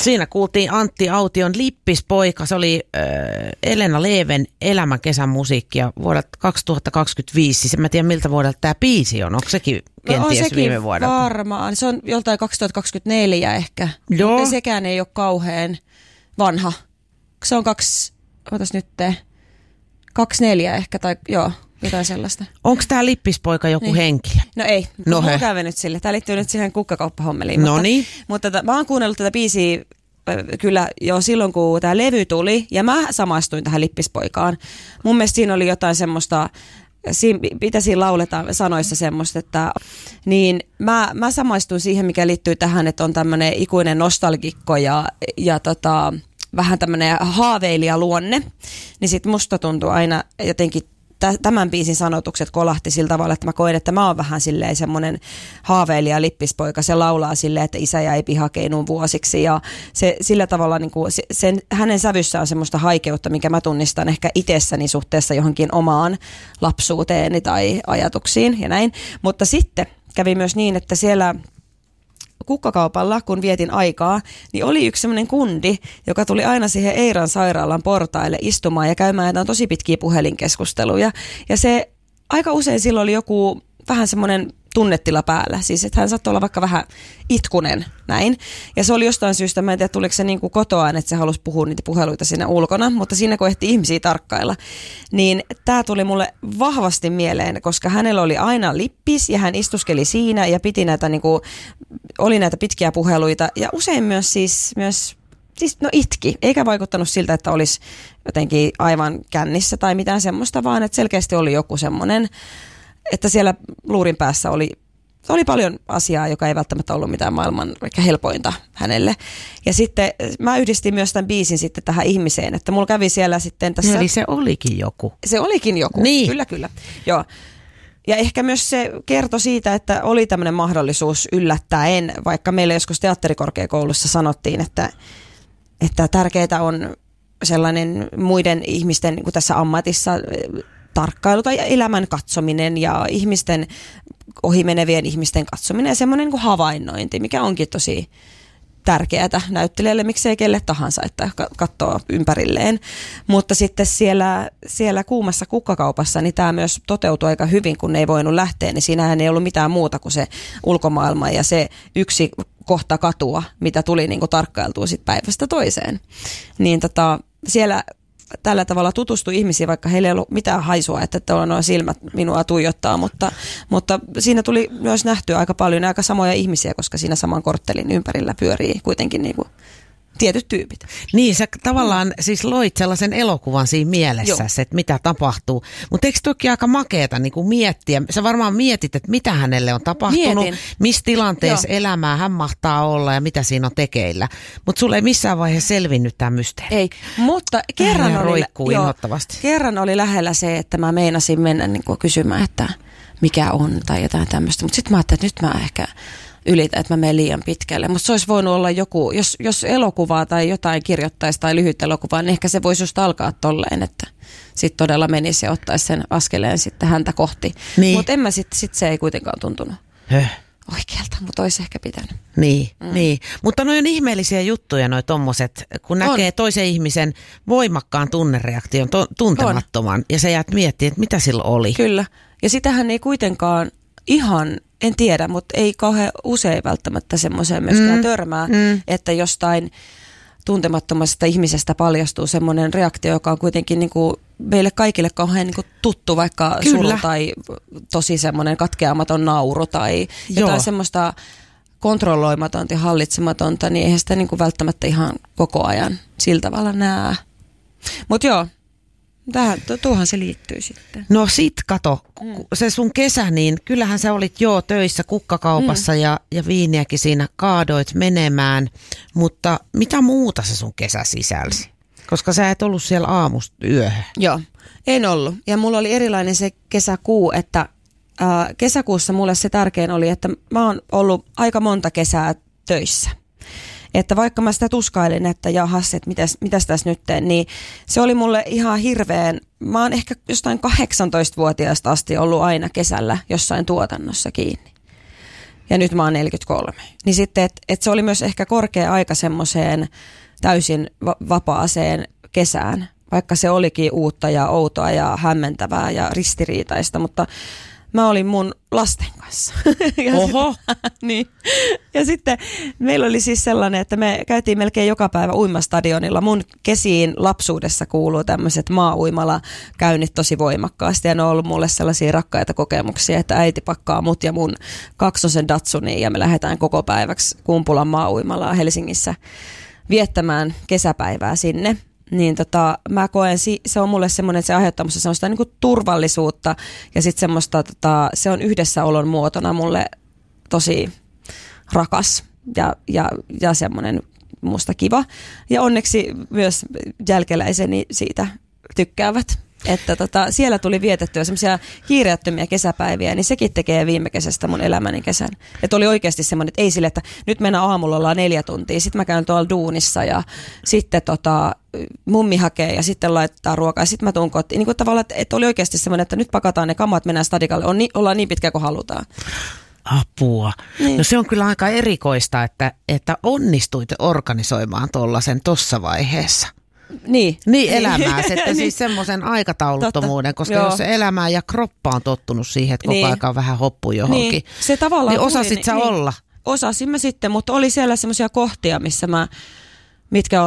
Siinä kuultiin Antti Aution Lippispoika. Se oli Elena Leven Elämän kesän musiikkia vuodelta 2025. Siis en mä tiedä miltä vuodelta tämä biisi on. Onko sekin kenties viime vuodelta? Varmaan. Se on joltain 2024 ehkä. Joo. Mutta sekään ei ole kauhean vanha. Se on 24 ehkä tai joo. Jotain sellaista. Onko tämä Lippispoika joku henkilö? No ei. Mulla käy nyt sille. Tämä liittyy nyt siihen kukkakauppahommeliin. Mutta mä oon kuunnellut tätä biisiä kyllä jo silloin, kun tämä levy tuli. Ja mä samastuin tähän Lippispoikaan. Mun mielestä siinä oli jotain semmoista, mitä siinä lauletaan sanoissa semmoista, että niin mä samaistuin siihen, mikä liittyy tähän, että on tämmöinen ikuinen nostalgikko ja vähän tämmöinen haaveilijaluonne. Niin sit musta tuntuu aina jotenkin tämän biisin sanotukset kolahti sillä tavalla, että mä koen, että mä oon vähän silleen semmoinen haaveilija Lippispoika. Se laulaa silleen, että isä jäi pihakeinuun vuosiksi ja se sillä tavalla niin kuin hänen sävyssä on semmoista haikeutta, minkä mä tunnistan ehkä itsessäni suhteessa johonkin omaan lapsuuteeni tai ajatuksiin ja näin. Mutta sitten kävi myös niin, että siellä kukkakaupalla, kun vietin aikaa, niin oli yksi semmoinen kundi, joka tuli aina siihen Eiran sairaalan portaille istumaan ja käymään jotain tosi pitkiä puhelinkeskusteluja. Ja se aika usein silloin oli joku vähän semmoinen tunnetila päällä. Siis että hän saattoi olla vaikka vähän itkunen näin. Ja se oli jostain syystä, mä en tiedä tuliko se niin kuin kotoaan, että se halusi puhua niitä puheluita siinä ulkona, mutta siinä kun ehti ihmisiä tarkkailla, niin tämä tuli mulle vahvasti mieleen, koska hänellä oli aina lippis ja hän istuskeli siinä ja piti näitä niin kuin, oli näitä pitkiä puheluita ja usein myös itki, eikä vaikuttanut siltä, että olisi jotenkin aivan kännissä tai mitään semmoista, vaan että selkeästi oli joku semmoinen, että siellä luurin päässä oli paljon asiaa, joka ei välttämättä ollut mitään maailman ehkä helpointa hänelle. Ja sitten mä yhdistin myös tämän biisin sitten tähän ihmiseen, että mulla kävi siellä sitten tässä. Eli se olikin joku. Se olikin joku, niin. Kyllä. Joo. Ja ehkä myös se kertoi siitä, että oli tämmöinen mahdollisuus yllättäen, vaikka meille joskus teatterikorkeakoulussa sanottiin, että tärkeää on sellainen muiden ihmisten niin kuin tässä ammatissa tarkkailu tai elämän katsominen ja ihmisten, ohimenevien ihmisten katsominen ja semmoinen niin kuin havainnointi, mikä onkin tosi tärkeää näyttelijälle, miksei kelle tahansa, että katsoo ympärilleen. Mutta sitten siellä kuumassa kukkakaupassa, niin tämä myös toteutui aika hyvin, kun ne ei voinut lähteä, niin siinähän ei ollut mitään muuta kuin se ulkomaailma ja se yksi kohta katua, mitä tuli niin kuin tarkkailtua sit päivästä toiseen. Niin siellä tällä tavalla tutustui ihmisiin, vaikka heillä ei ollut mitään haisua, että tuolla nuo silmät minua tuijottaa, mutta siinä tuli myös nähtyä aika paljon aika samoja ihmisiä, koska siinä saman korttelin ympärillä pyörii kuitenkin niin kuin tietyt tyypit. Niin, sä tavallaan siis loit sellaisen elokuvan siinä mielessä, että mitä tapahtuu. Mutta eikö toki aika makeeta niin kuin miettiä? Sä varmaan mietit, että mitä hänelle on tapahtunut, missä tilanteessa elämää hän mahtaa olla ja mitä siinä on tekeillä. Mutta sulle ei missään vaiheessa selvinnyt tämä mysteeri. Ei, mutta kerran oli lähellä se, että mä meinasin mennä niin kuin kysymään, että mikä on tai jotain tämmöistä. Mutta sitten mä ajattelin, että nyt mä ehkä ylitä, että mä menen liian pitkälle. Mutta se olisi voinut olla joku, jos elokuvaa tai jotain kirjoittaisi tai lyhyt elokuvaa, niin ehkä se voisi just alkaa tolleen, että sitten todella menisi ja ottaisi sen askeleen sitten häntä kohti. Niin. Mutta sit se ei kuitenkaan tuntunut oikealta, mutta olisi ehkä pitänyt. Niin. Mutta noi on ihmeellisiä juttuja noi tommoset, kun näkee toisen ihmisen voimakkaan tunnereaktion, tuntemattoman, ja sä jäät miettimään, että mitä sillä oli. Kyllä, ja sitähän ei kuitenkaan ihan, en tiedä, mutta ei kauhean usein välttämättä semmoiseen myöskään törmää, että jostain tuntemattomasta ihmisestä paljastuu semmoinen reaktio, joka on kuitenkin niin kuin meille kaikille kauhean niin kuin tuttu, vaikka suru tai tosi semmoinen katkeamaton nauru tai jotain semmoista kontrolloimatonta ja hallitsematonta, niin eihän sitä niin kuin välttämättä ihan koko ajan sillä tavalla näe. Mutta joo. Tuohan se liittyy sitten. No sit kato, se sun kesä, niin kyllähän sä olit töissä kukkakaupassa ja viiniäkin siinä kaadoit menemään, mutta mitä muuta se sun kesä sisälsi? Koska sä et ollut siellä aamusta yöhön. Joo, en ollut. Ja mulla oli erilainen se kesäkuu, että kesäkuussa mulle se tärkein oli, että mä oon ollut aika monta kesää töissä. Että vaikka mä sitä tuskailin, että jahas, että mitäs tässä nyt teen, niin se oli mulle ihan hirveän, mä oon ehkä jostain 18-vuotiaasta asti ollut aina kesällä jossain tuotannossa kiinni. ja nyt mä oon 43. Niin sitten, että se oli myös ehkä korkea aika semmoiseen täysin vapaaseen kesään, vaikka se olikin uutta ja outoa ja hämmentävää ja ristiriitaista, mutta mä olin mun lasten kanssa. Oho! Niin. Ja sitten meillä oli siis sellainen, että me käytiin melkein joka päivä uimastadionilla. Mun kesiin lapsuudessa kuuluu tämmöiset maa-uimala-käynnit tosi voimakkaasti. Ja ne on ollut mulle sellaisia rakkaita kokemuksia, että äiti pakkaa mut ja mun kaksosen Datsuniin ja me lähdetään koko päiväksi Kumpulan maa-uimalaa Helsingissä viettämään kesäpäivää sinne. Niin mä koen, se on mulle semmoinen, että se aiheuttaa musta semmoista niin kuin turvallisuutta ja sitten semmoista, se on yhdessäolon muotona mulle tosi rakas ja semmoinen musta kiva. Ja onneksi myös jälkeläiseni siitä tykkäävät. Että siellä tuli vietettyä semmoisia kiireettömiä kesäpäiviä, niin sekin tekee viime kesästä mun elämäni kesän. Että oli oikeasti semmoinen, että ei sille, että nyt mennään aamulla ollaan 4 tuntia, sitten mä käyn tuolla duunissa ja sitten mummi hakee ja sitten laittaa ruokaa ja sitten mä tuun kotiin. Niin kuin tavallaan, että oli oikeasti semmoinen, että nyt pakataan ne kamat, mennään stadikalle, ollaan niin pitkä kuin halutaan. Apua. Niin. No se on kyllä aika erikoista, että onnistuitte organisoimaan tuollaisen tuossa vaiheessa. Niin elämää, että siis semmoisen aikatauluttomuuden, koska jos se elämää ja kroppa on tottunut siihen, että koko aika on vähän hoppu johonkin, niin, se tavallaan niin osasit sä olla? Osasin mä sitten, mutta oli siellä semmoisia kohtia, mitkä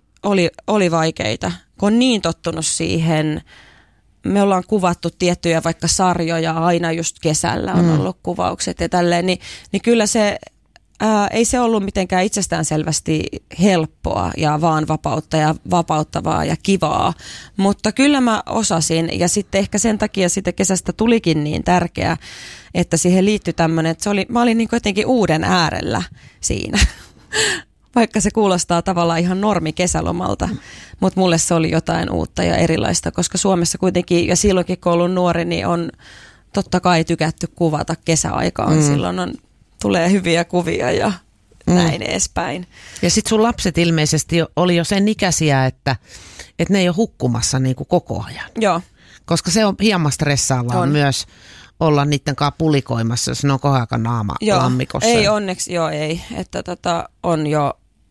oli vaikeita, kun on niin tottunut siihen. Me ollaan kuvattu tiettyjä vaikka sarjoja, aina just kesällä on ollut kuvaukset ja tälleen, niin kyllä se ei se ollut mitenkään itsestäänselvästi helppoa ja vaan vapauttavaa ja kivaa, mutta kyllä mä osasin ja sitten ehkä sen takia siitä kesästä tulikin niin tärkeä, että siihen liittyi tämmöinen, että mä olin niin jotenkin uuden äärellä siinä, vaikka se kuulostaa tavallaan ihan normi kesälomalta, mutta mulle se oli jotain uutta ja erilaista, koska Suomessa kuitenkin ja silloinkin kun ollut nuori, niin on totta kai tykätty kuvata kesäaikaan, silloin tulee hyviä kuvia ja näin edespäin. Ja sitten sun lapset ilmeisesti oli jo sen ikäisiä, että ne ei ole hukkumassa niin kuin koko ajan. Joo. Koska se on hieman stressaavaa myös olla niiden kanssa pulikoimassa, jos ne on koko ajan naama lammikossa. Ei onneksi, ei. Että on jo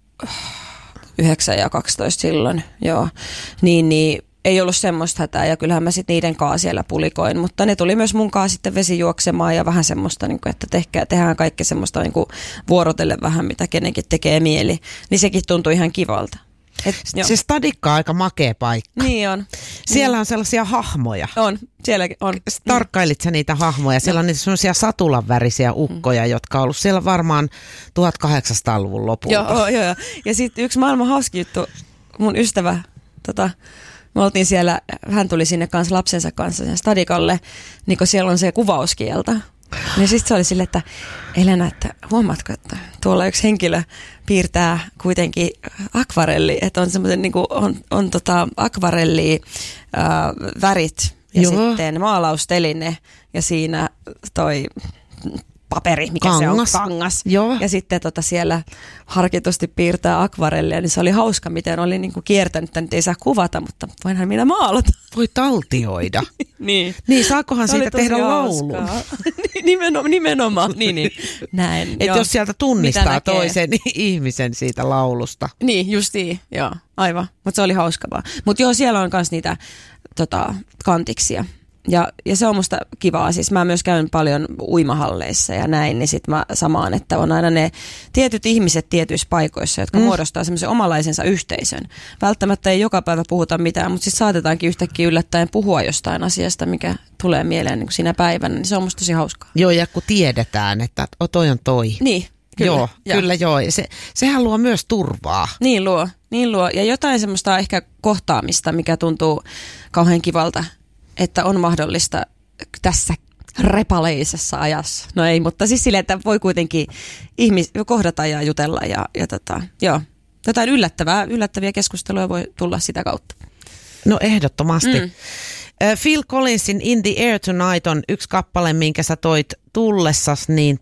9 ja 12 silloin, niin ei ollut semmoista hätää ja kyllähän mä sitten niiden kanssa siellä pulikoin, mutta ne tuli myös mun kanssa sitten vesijuoksemaan ja vähän semmoista, niin kuin, että tehdään kaikki semmoista niin kuin vuorotelle vähän, mitä kenenkin tekee mieli, niin sekin tuntui ihan kivalta. Se stadikka on aika makea paikka. Niin on. Siellä on sellaisia hahmoja. On, sielläkin on. Tarkkailit sä niitä hahmoja? Siellä on niitä sellaisia satulan värisiä ukkoja, jotka on ollut siellä varmaan 1800-luvun lopulta. Joo. Ja sitten yksi maailman hauski juttu, mun ystävä, me oltiin siellä, hän tuli sinne kanssa lapsensa kanssa sen stadikalle, niin kun siellä on se kuvauskielto. Niin sitten se oli silleen, että Elena, että huomaatko, että tuolla yksi henkilö piirtää kuitenkin akvarelli, että on semmoinen niin kuin on akvarelli värit ja sitten maalausteline ja siinä toi paperi, mikä kangas. Se on, kangas. Joo. Ja sitten siellä harkitusti piirtää akvarellia, niin se oli hauska, miten oli niinku kiertänyt, että nyt ei saa kuvata, mutta voinhan minä maalata. Voi taltioida. Niin, saakohan siitä tehdä laulun? Nimenomaan, niin. Näin. Että jos sieltä tunnistaa toisen ihmisen siitä laulusta. Niin, justiin, joo, aivan. Mutta se oli hauskavaa. Mutta joo, siellä on myös niitä kantiksia. Ja se on musta kivaa, siis mä myös käyn paljon uimahalleissa ja näin, niin sit mä samaan, että on aina ne tietyt ihmiset tietyissä paikoissa, jotka muodostaa semmoisen omalaisensa yhteisön. Välttämättä ei joka päivä puhuta mitään, mutta sitten saatetaankin yhtäkkiä yllättäen puhua jostain asiasta, mikä tulee mieleen niin kuin siinä päivänä, niin se on musta tosi hauskaa. Joo, ja kun tiedetään, että toi on toi. Niin. Kyllä, kyllä. Sehän luo myös turvaa. Niin luo. Ja jotain semmoista ehkä kohtaamista, mikä tuntuu kauhean kivalta, että on mahdollista tässä repaleisessa ajassa. No ei, mutta siis silleen, että voi kuitenkin kohdata ja jutella ja jotain yllättäviä keskusteluja voi tulla sitä kautta. No ehdottomasti. Phil Collinsin In the Air Tonight on yksi kappale, minkä sä toit tullessas, niin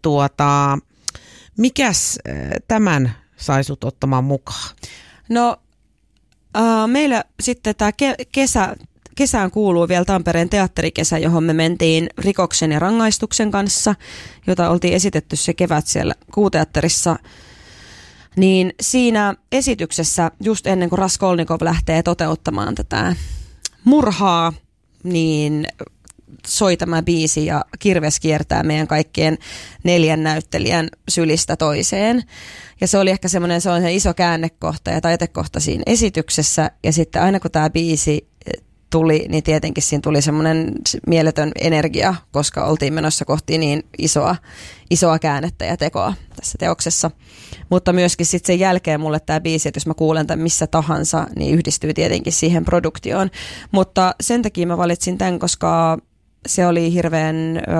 mikäs tämän sai sut ottamaan mukaan? No meillä sitten tämä kesä kesään kuuluu vielä Tampereen teatterikesä, johon me mentiin Rikoksen ja rangaistuksen kanssa, jota oltiin esitetty se kevät siellä Kuuteatterissa. Niin siinä esityksessä, just ennen kuin Raskolnikov lähtee toteuttamaan tätä murhaa, niin soi tämä biisi ja kirves kiertää meidän kaikkien 4 näyttelijän sylistä toiseen. Ja se oli ehkä semmoinen iso käännekohta ja taitekohta siinä esityksessä. Ja sitten aina kun tämä biisi tuli, niin tietenkin siinä tuli semmoinen mieletön energia, koska oltiin menossa kohti niin isoa käännettä ja tekoa tässä teoksessa. Mutta myöskin sitten sen jälkeen mulle tämä biisi, että jos mä kuulen tämän missä tahansa, niin yhdistyy tietenkin siihen produktioon. Mutta sen takia mä valitsin tämän, koska se oli hirveän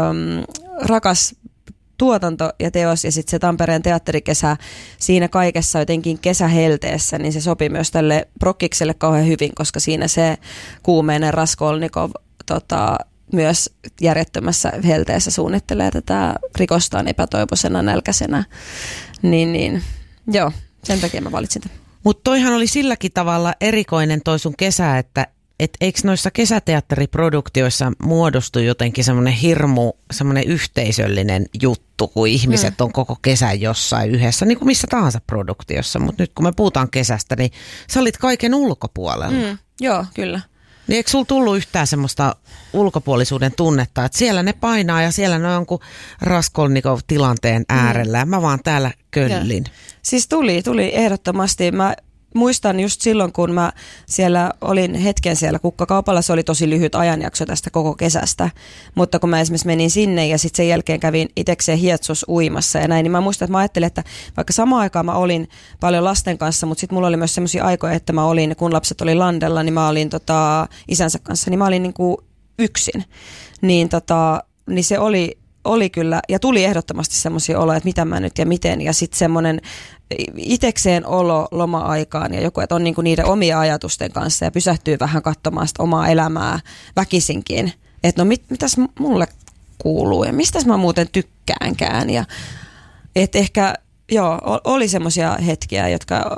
rakas tuotanto ja teos, ja sitten se Tampereen teatterikesä siinä kaikessa jotenkin kesähelteessä, niin se sopi myös tälle prokkikselle kauhean hyvin, koska siinä se kuumeinen Raskolnikov myös järjettömässä helteessä suunnittelee tätä rikostaan epätoivoisena, nälkäisenä. Niin, joo, sen takia mä valitsin tämän. Mutta toihan oli silläkin tavalla erikoinen toi sun kesä, että eikö noissa kesäteatteriproduktioissa muodostu jotenkin semmoinen yhteisöllinen juttu, kun ihmiset on koko kesän jossain yhdessä, niin kuin missä tahansa produktiossa. Mutta nyt kun me puhutaan kesästä, niin sä olit kaiken ulkopuolella. Joo, kyllä. Niin eikö sulla tullut yhtään semmoista ulkopuolisuuden tunnetta, että siellä ne painaa ja siellä ne on jonkun Raskolnikov-tilanteen äärellä ja mä vaan täällä köllin. Siis tuli ehdottomasti. Mä muistan just silloin, kun mä olin hetken siellä kukkakaupalla, se oli tosi lyhyt ajanjakso tästä koko kesästä, mutta kun mä esimerkiksi menin sinne ja sitten sen jälkeen kävin itsekseen Hietsus uimassa ja näin, niin mä muistan, että mä ajattelin, että vaikka samaan aikaan mä olin paljon lasten kanssa, mutta sitten mulla oli myös semmoisia aikoja, että mä olin, kun lapset oli landella, niin mä olin isänsä kanssa, niin mä olin niin kuin yksin, niin se oli kyllä, ja tuli ehdottomasti semmoisia oloja, että mitä mä nyt ja miten, ja sitten semmoinen itekseen olo loma-aikaan ja joku, että on niinku niiden omia ajatusten kanssa ja pysähtyy vähän katsomaan sitä omaa elämää väkisinkin, että no mitäs mulle kuuluu ja mistäs mä muuten tykkäänkään, ja että ehkä joo, oli semmoisia hetkiä, jotka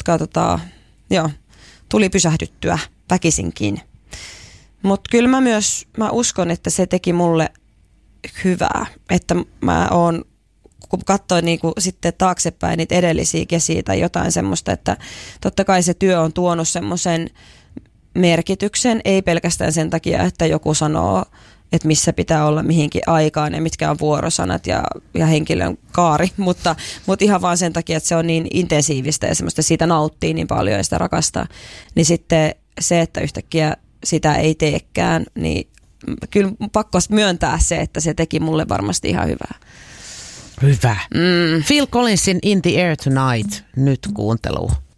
tuli pysähdyttyä väkisinkin, mutta kyllä mä uskon, että se teki mulle hyvää, että mä oon, kun katsoin niinku sitten taaksepäin niitä edellisiä kesiä tai jotain semmoista, että totta kai se työ on tuonut semmoisen merkityksen, ei pelkästään sen takia, että joku sanoo, että missä pitää olla mihinkin aikaan ja mitkä on vuorosanat ja henkilön kaari, mutta ihan vaan sen takia, että se on niin intensiivistä ja semmoista siitä nauttii niin paljon ja sitä rakastaa, niin sitten se, että yhtäkkiä sitä ei teekään, niin kyllä pakko myöntää se, että se teki mulle varmasti ihan hyvää. Hyvä. Phil Collinsin In the Air Tonight nyt kuunteluun.